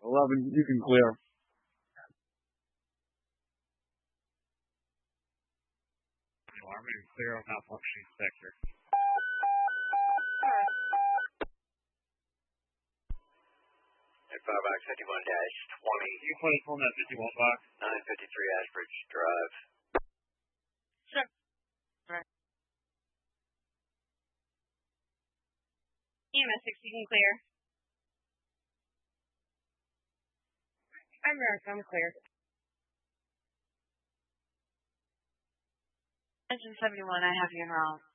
11, you can clear. Alarm clear on malfunctioning sector. Firebox 51-20. You put us on that 51 box. 953 Ashbridge Drive. Sure. Right. EMS 6, you can clear. I'm Eric, I'm clear. Engine 71, I have you en route.